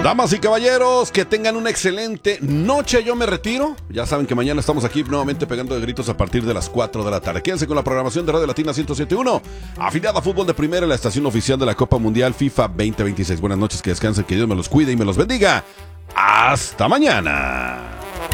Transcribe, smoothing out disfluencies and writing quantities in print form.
Damas y caballeros, que tengan una excelente noche. Yo me retiro. Ya saben que mañana estamos aquí nuevamente pegando de gritos a partir de las 4 de la tarde. Quédense con la programación de Radio Latina 107.1, afiliada a Fútbol de Primera, la estación oficial de la Copa Mundial FIFA 2026. Buenas noches, que descansen, que Dios me los cuide y me los bendiga. Hasta mañana.